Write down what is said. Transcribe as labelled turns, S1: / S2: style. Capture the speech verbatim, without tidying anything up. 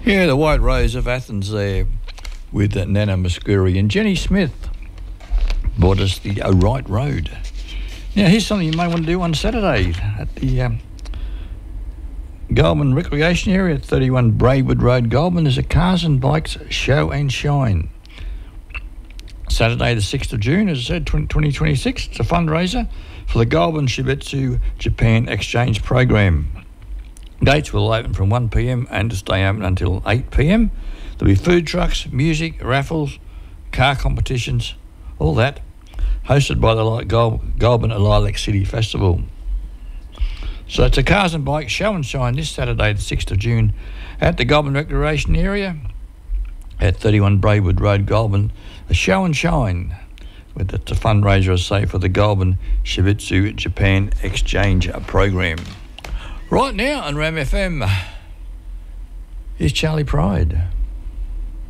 S1: Yeah, the White Rose of Athens there with uh, Nana Muscuri and Jenny Smith brought us the uh, Right Road. Now, here's something you may want to do on Saturday at the um, Goulburn Recreation Area at thirty-one Braidwood Road, Goulburn. There's a Cars and Bikes Show and Shine. Saturday the sixth of June, as I said, twenty twenty-six. It's a fundraiser for the Goulburn Shibetsu Japan Exchange Program. Gates will open from one p m and to stay open until eight p m. There'll be food trucks, music, raffles, car competitions, all that, hosted by the Goul- Goulburn Lilac City Festival. So it's a Cars and Bikes Show and Shine this Saturday the sixth of June at the Goulburn Recreation Area at thirty-one Braidwood Road, Goulburn. A show and shine. It's a fundraiser, I say, for the Goulburn Shibetsu Japan Exchange Program. Right now on Ram F M, here's Charlie Pride.